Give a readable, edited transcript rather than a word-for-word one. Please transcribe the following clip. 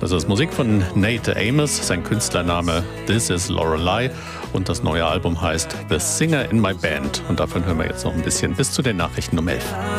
Das ist Musik von Nate Amos, sein Künstlername This is Lorelei und das neue Album heißt The Singer in My Band. Und davon hören wir jetzt noch ein bisschen bis zu den Nachrichten um 11.